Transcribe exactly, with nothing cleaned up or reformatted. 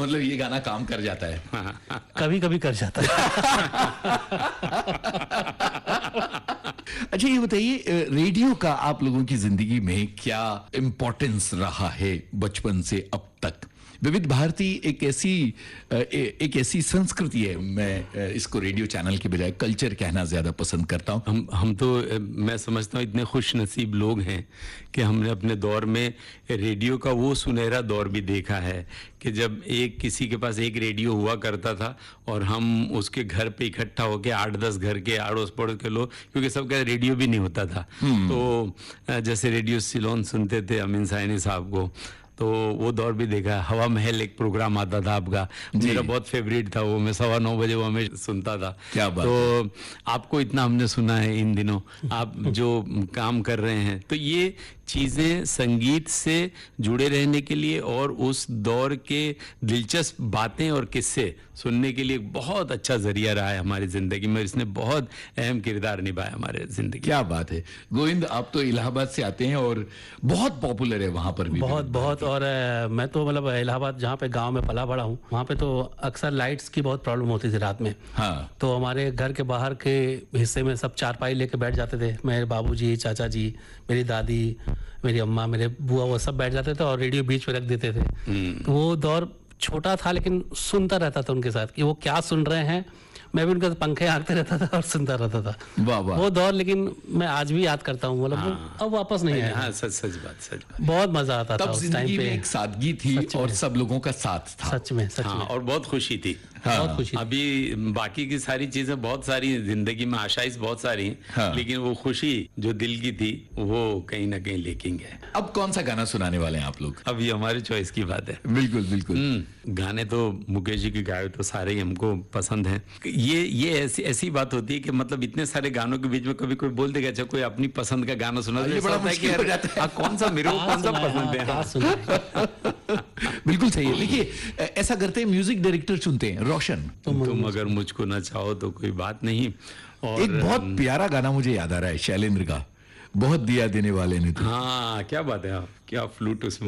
मतलब ये गाना काम कर जाता है? कभी कभी कर जाता है। अच्छा ये बताइए, रेडियो का आप लोगों की जिंदगी में क्या इम्पोर्टेंस रहा है बचपन से अब तक? विविध भारती एक ऐसी एक ऐसी संस्कृति है, मैं इसको रेडियो चैनल के बजाय कल्चर कहना ज्यादा पसंद करता हूं। हम हम तो मैं समझता हूं इतने खुश नसीब लोग हैं कि हमने अपने दौर में रेडियो का वो सुनहरा दौर भी देखा है कि जब एक किसी के पास एक रेडियो हुआ करता था और हम उसके घर पे इकट्ठा होकर आठ दस घर के आड़ोस पड़ोस के लोग, क्योंकि सबका रेडियो भी नहीं होता था, तो जैसे रेडियो सिलोन सुनते थे अमीन साइनी साहब को, तो वो दौर भी देखा। हवा महल एक प्रोग्राम आता था आपका, मेरा बहुत फेवरेट था वो, मैं सवा नौ बजे वो हमें सुनता था। क्या बात तो है। आपको इतना हमने सुना है इन दिनों, आप जो काम कर रहे हैं, तो ये चीज़ें संगीत से जुड़े रहने के लिए और उस दौर के दिलचस्प बातें और किस्से सुनने के लिए बहुत अच्छा जरिया रहा है हमारी ज़िंदगी में। इसने बहुत अहम किरदार निभाया हमारे ज़िंदगी। क्या बात है गोविंद, आप तो इलाहाबाद से आते हैं और बहुत पॉपुलर है वहाँ पर भी। बहुत बहुत और आ, मैं तो मतलब इलाहाबाद जहाँ पे गांव में पला बड़ा हूँ, वहाँ पे तो अक्सर लाइट्स की बहुत प्रॉब्लम होती थी रात में। हाँ। तो हमारे घर के बाहर के हिस्से में सब चारपाई लेके बैठ जाते थे, मेरे बाबूजी, चाचा जी, मेरी दादी, मेरी अम्मा, मेरे बुआ, वो सब बैठ जाते थे और रेडियो बीच में रख देते थे। तो वो दौर छोटा था लेकिन सुनता रहता था उनके साथ कि वो क्या सुन रहे हैं, मैं भी उनके पंखे हाँकते रहता था और सुनता रहता था। वाह वाह। वो दौर लेकिन मैं आज भी याद करता हूँ, मतलब हाँ। अब वापस नहीं आया। हाँ, सच सच बात सच बात। बहुत मजा आता था तब उस टाइम जिंदगी पे। में एक सादगी थी और सब लोगों का साथ था। सच में सच हाँ, में और बहुत खुशी थी। हाँ। बहुत खुशी थी। अभी बाकी की सारी चीजें बहुत सारी जिंदगी में आशाइश बहुत सारी हैं, हाँ। लेकिन वो खुशी जो दिल की थी वो कहीं ना कहीं लेकिंग है। अब कौन सा गाना सुनाने वाले हैं आप लोग? अब ये हमारी चॉइस की बात है। बिल्कुल बिल्कुल। हम्म, गाने तो मुकेश जी के गाए तो सारे ही हमको पसंद हैं। ये ये ऐसी ऐसी बात होती है कि मतलब इतने सारे गानों के बीच में कभी कोई बोल देगा अच्छा कोई अपनी पसंद का गाना सुना, ये बड़ा मुश्किल हो जाता है। हाँ, कौन सा मेरे को कौन सा पसंद है। क्या सुना है? बिल्कुल सही है। देखिए ऐसा करते हैं, म्यूजिक डायरेक्टर चुनते हैं, रोशन। तुम अगर मुझको ना चाहो तो कोई बात नहीं। और एक बहुत प्यारा गाना मुझे याद आ रहा है शैलेंद्र का, बहुत दिया देने वाले ने तो। हाँ, क्या बात है, क्या फ्लूट उसमें